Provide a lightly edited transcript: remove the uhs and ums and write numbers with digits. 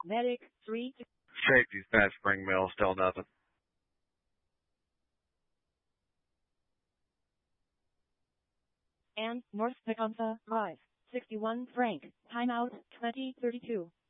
Medic 3. Safety's Pat Spring Mill, still nothing. And North Tecumseh 5. 61 Frank. Timeout 2032.